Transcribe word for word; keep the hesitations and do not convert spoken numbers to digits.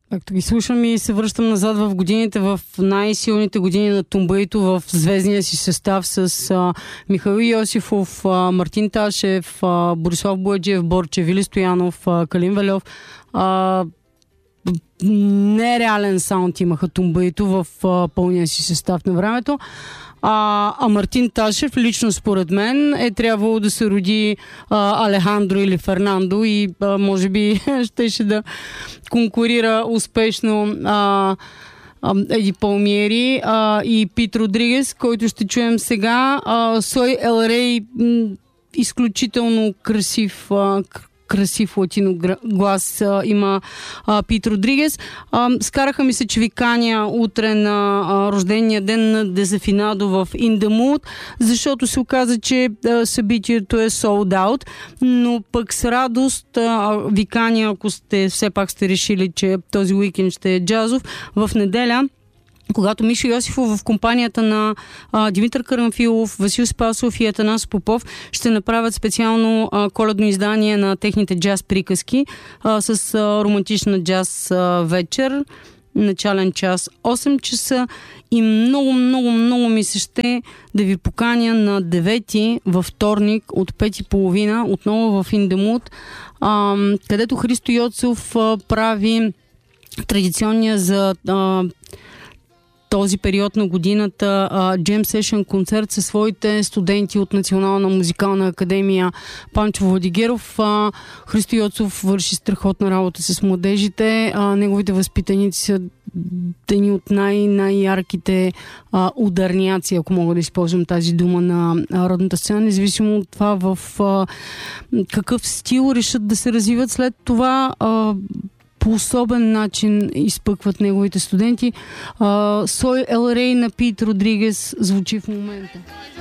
Както ги слушам и се връщам назад в годините, в най-силните години на тумбаито в звездния си състав с а, Михаил Йосифов, а, Мартин Ташев, а, Борислав Бояджиев, Борче, Вили Стоянов, а, Калин Вельов. А, нереален саунд имаха тумбаито в а, пълния си състав на времето. А, а Мартин Ташев, лично според мен, е трябвало да се роди а, Алехандро или Фернандо и а, може би щеше да конкурира успешно а, а, Еди Палмиери а, и Пит Родригес, който ще чуем сега. А, Сой Ел Рей, м- изключително красив а, красив латино глас а, има а, Пит Родригес. А, скараха ми се, че ви каня утре на а, рождения ден на Дезафинадо в In The Mood, защото се оказа, че а, събитието е sold out, но пък с радост а, ви каня, ако сте все пак сте решили, че този уикенд ще е джазов, в неделя, когато Мишо Йосифов в компанията на а, Димитър Карамфилов, Васил Спасов и Атанас Попов ще направят специално а, коледно издание на техните джаз приказки а, с а, романтична джаз а, вечер. Начален час осем часа и много, много, много ми се ще да ви поканя на девети във вторник от пет и половина отново в In The Mood, а, където Христо Йоцов а, прави традиционния за а, този период на годината Jam Session концерт със своите студенти от Национална музикална академия Панчо Владигеров. А, Христо Йоцов върши страхотна работа с младежите. А, неговите възпитаници са едни от най-най-ярките а, ударняци, ако мога да използвам тази дума, на а, родната сцена, независимо от това в а, какъв стил решат да се развиват след това. А, по особен начин изпъкват неговите студенти. Сой Ел Рей на Пит Родригес звучи в момента.